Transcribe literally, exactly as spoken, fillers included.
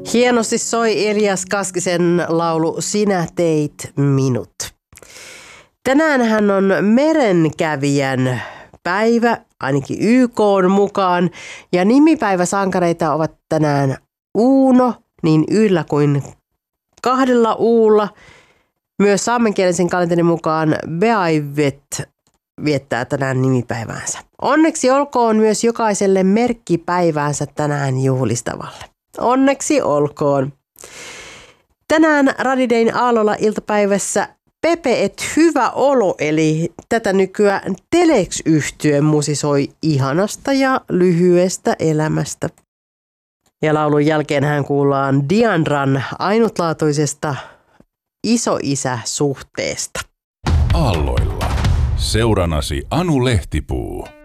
Hienosti soi Elias Kaskisen laulu Sinä teit minut. Tänäänhän on merenkävijän päivä, ainakin Y K:n mukaan, ja nimipäiväsankareita ovat tänään Uuno, niin yllä kuin kahdella uulla. Myös saamenkielisen kalenterin mukaan Beaivet viettää tänään nimipäiväänsä. Onneksi olkoon myös jokaiselle merkkipäiväänsä tänään juhlistavalle. Onneksi olkoon. Tänään Radidein Aallolla iltapäivässä Pepe et hyvä olo, eli tätä nykyään Telex-yhtye musisoi ihanasta ja lyhyestä elämästä. Ja laulun jälkeen hän kuullaan Diandran ainutlaatuisesta isoisä-suhteesta. Aalloilla. Seuranasi Anu Lehtipuu.